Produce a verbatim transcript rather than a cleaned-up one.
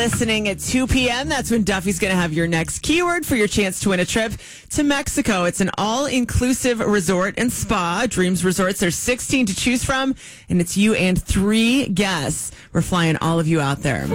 listening at two p.m. That's when Duffy's going to have your next keyword for your chance to win a trip to Mexico. It's an all-inclusive resort and spa. Dreams Resorts. There's sixteen to choose from, and it's you and three guests. We're flying all of you out there.